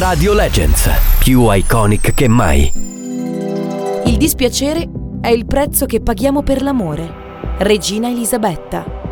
Radio Legends, più iconic che mai. Il dispiacere è il prezzo che paghiamo per l'amore. Regina Elisabetta.